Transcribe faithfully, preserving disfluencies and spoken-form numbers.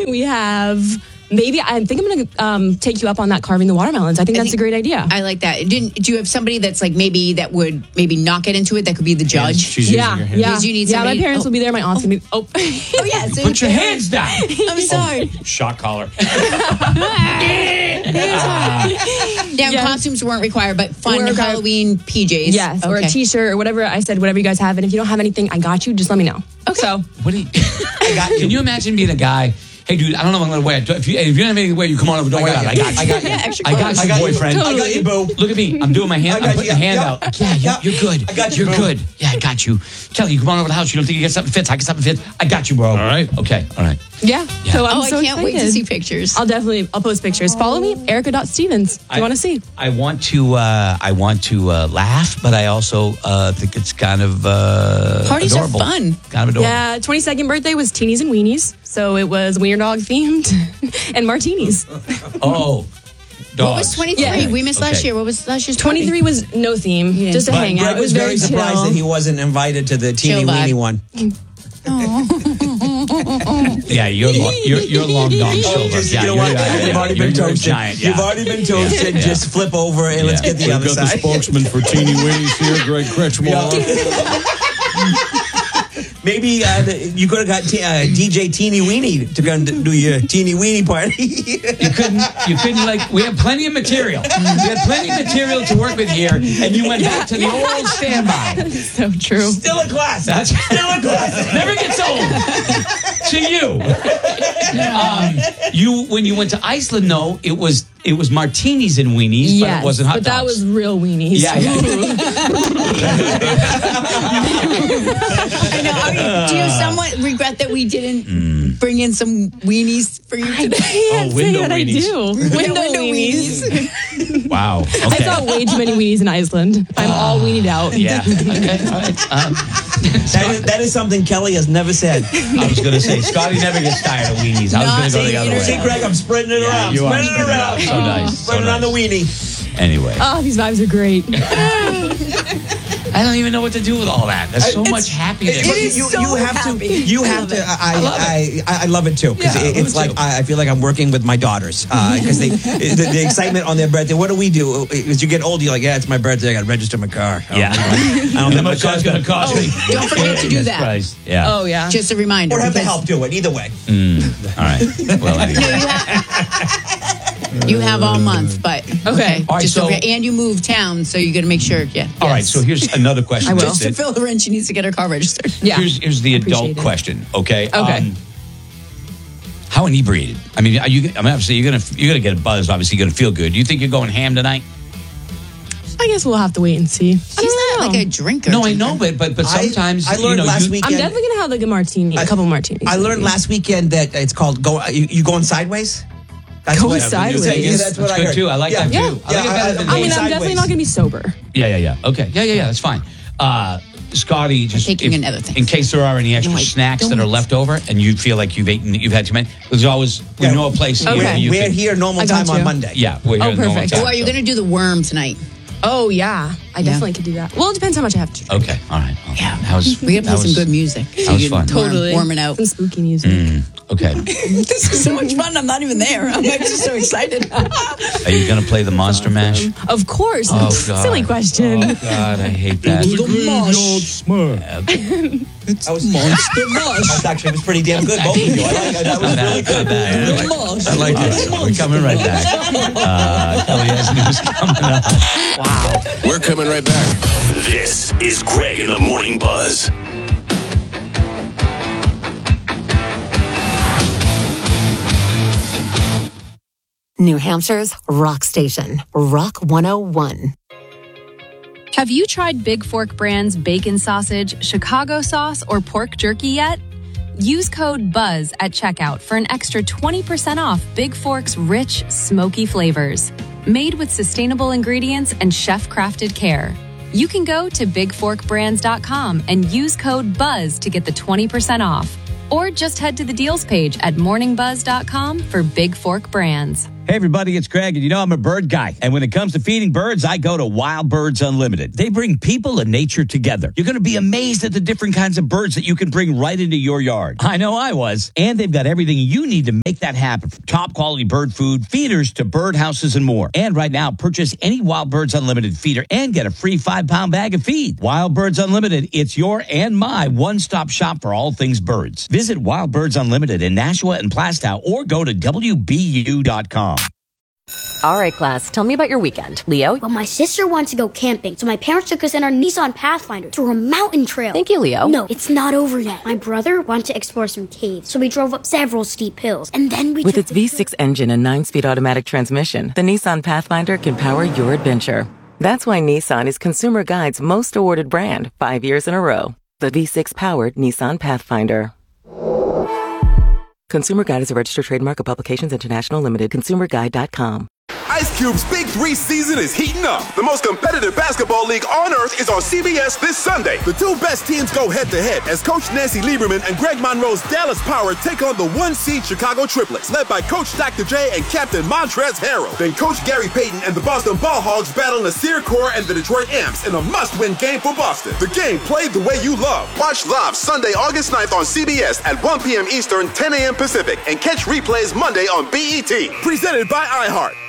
we have... Maybe I think I'm going to um, take you up on that carving the watermelons. I think I that's think, a great idea. I like that. Didn't do you have somebody that's like maybe that would maybe not get into it? That could be the judge. She's yeah, using her yeah, hands. You need yeah. somebody, My parents oh. will be there. My aunt's gonna be. Oh, oh yeah. So put your hands down. I'm sorry. Oh, shot collar. Now Yes. costumes weren't required, but fun We're required- Halloween P Js. yes, okay. or a T-shirt or whatever. I said whatever you guys have, and if you don't have anything, I got you. Just let me know. Okay. So What do you, I got you. Can you imagine being a guy? Hey, dude, I don't know if I'm going to wear it. If you, if you don't have anything to wear, you come on over. Don't worry about it. I got you. I got you. Yeah, extra I got clothes. you, I got you. boyfriend. I got you, boo. Look at me. I'm doing my hand. I got I'm putting you. the hand Yeah. out. Yeah, Yeah. you're good. I got you, You're bro. good. Yeah, I got you. Kelly, you come on over to the house. You don't think you get something fits? I get something fits. I got you, bro. All right. Okay. All right. yeah. Yeah. So I'm Oh, so I can't excited. wait to see pictures. I'll definitely. I'll post pictures. Follow me, Erica.Stevens. If you want to see? I want to. Uh, I want to uh, laugh, but I also uh, think it's kind of uh, Parties adorable. are fun. Kind of adorable. Yeah. twenty-second birthday was teenies and weenies, so it was wiener dog themed and martinis. Oh. Dogs. What was twenty-three? Yeah. We missed last Okay. year. What was last year's twenty-three was no theme, Yeah. just a But hangout. Greg It was, was very very surprised chill. that he wasn't invited to the teeny Chill vibe. weeny one. Yeah, you're long, you're, you're long dong silver. Just, Yeah, you know you're- what? yeah, yeah, You've already you're- been you're a toasted. giant, yeah. You've already been toasted. Yeah. Just flip over and let's Yeah. get the We've other got the side. spokesman for Teeny Weenies here, Greg Kretschmar. Maybe uh, the, you could have got t- uh, D J Teeny Weenie to come to do your Teeny Weenie party. You couldn't, you couldn't like, we have plenty of material. We had plenty of material to work with here, and you went back to the old standby. So true. Still a class. That's Still a class. never gets old. To you. Um, you, when you went to Iceland, though, it was it was martinis and weenies, but Yes, it wasn't hot but that dogs. was real weenies. Yeah, yeah. I know. I mean, do you somewhat regret that we didn't bring in some weenies for you I today? can't Oh, say window that I weenies. do. Window, Window weenies. Wow. Okay. I saw way too many weenies in Iceland. I'm all weenied out. Yeah. Okay. All right. Um, That is, that is something Kelly has never said. I was going to say, Scotty never gets tired of weenies. I was Not going to go the other saying See, way. Greg, I'm spreading it Yeah, around. you are Spreading it spreading it around. out. So nice, so Spreading around the nice. weenie. Anyway, Oh, these vibes are great. I don't even know what to do with all that. There's so It's- much happiness. But is you, so you have happy. to. You I have love to. it. I, I love I, I, I love it too because Yeah, I it, love it's it like too. I, I feel like I'm working with my daughters because they the, the excitement on their birthday. What do we do? As you get older, you're like, yeah, it's my birthday. I got to register my car. I don't Yeah. think I don't How think my much car's that's going to cost me? Don't forget to do Jesus that. Christ. Yeah. Oh, yeah. Just a reminder. Or have the because- help do it. Either way. All right. Well, anyway. No, you have, you have all month, but okay. All right, just so- don't forget. And you move town, so you're going to make sure. Yeah. All right. yes. So here's another question. I will. Just to That- fill her in, she needs to get her car registered. Yeah. Here's, here's the adult Appreciate it. question. Okay. Okay. Um, how inebriated? I mean, are you? I mean, obviously, you're gonna you're gonna get a buzz. Obviously, you're gonna feel good. Do you think you're going ham tonight? I guess we'll have to wait and see. I She's don't not know. like a drinker. No, I know, but but but I- sometimes I you learned know, last you, week- I'm definitely gonna have like a martini, a couple martinis. I learned last weekend that it's called go. You, you going sideways? That's Go what- sideways. Yeah, that's what That's I good heard. too. I like Yeah. that too. Yeah. I like it Yeah, better I- than I mean, going I'm sideways. definitely not gonna be sober. Yeah, yeah, yeah. Okay. Yeah, yeah, yeah. That's fine. Uh, Scotty, just taking if- another thing. in case there are any extra No, I snacks that don't. are left over, and you feel like you've eaten, you've had too many. There's always we Yeah. know a place here Okay. where you We're can- here normal I got time on you. Monday. Yeah, we're here. Oh, at normal perfect. time, Or are you so- going to do the worm tonight? Oh yeah, I definitely could do that. Well, it depends how much I have to drink. Okay, all right. Well, Yeah. that was, We got to that play some was- good music. that was fun. Totally Warm, warm it out. Some spooky music. Okay. This is so much fun. I'm not even there. I'm like just so excited. Are you going to play the Monster Mash? Of course. Oh, God. Silly question. Oh, God, I hate that. The graveyard smurf. It's Monster Mush. That's actually it was pretty damn good. Both of you. I like that. That was really good. I like, I like it. We're coming right back. Uh, Kelly has news coming up. Wow. We're coming right back. This is Greg in the Morning Buzz. New Hampshire's rock station, Rock one oh one. Have you tried Big Fork Brand's bacon sausage, Chicago sauce, or pork jerky yet? Use code BUZZ at checkout for an extra twenty percent off Big Fork's rich, smoky flavors. Made with sustainable ingredients and chef-crafted care. You can go to big fork brands dot com and use code BUZZ to get the twenty percent off. Or just head to the deals page at morning buzz dot com for Big Fork Brands. Hey, everybody, it's Greg, and you know I'm a bird guy. And when it comes to feeding birds, I go to Wild Birds Unlimited. They bring people and nature together. You're going to be amazed at the different kinds of birds that you can bring right into your yard. I know I was. And they've got everything you need to make that happen, from top quality bird food, feeders to bird houses and more. And right now, purchase any Wild Birds Unlimited feeder and get a free five-pound bag of feed. Wild Birds Unlimited, it's your and my one-stop shop for all things birds. Visit Wild Birds Unlimited in Nashua and Plastow or go to W B U dot com. All right, class, tell me about your weekend. Leo? Well, my sister wanted to go camping, so my parents took us in our Nissan Pathfinder to a mountain trail. Thank you, Leo. No, it's not over yet. My brother wanted to explore some caves, so we drove up several steep hills, and then we With took its V six engine and nine-speed automatic transmission, the Nissan Pathfinder can power your adventure. That's why Nissan is Consumer Guide's most awarded brand five years in a row. The V six-powered Nissan Pathfinder. Consumer Guide is a registered trademark of Publications International Limited. consumer guide dot com. Ice Cube's Big Three season is heating up. The most competitive basketball league on earth is on C B S this Sunday. The two best teams go head-to-head as Coach Nancy Lieberman and Greg Monroe's Dallas Power take on the one-seed Chicago Triplets, led by Coach Doctor J and Captain Montrezl Harrell. Then Coach Gary Payton and the Boston Ball Hogs battle Nasir Kaur and the Detroit Imps in a must-win game for Boston. The game played the way you love. Watch live Sunday, August ninth on C B S at one p.m. Eastern, ten a.m. Pacific, and catch replays Monday on B E T. Presented by iHeart.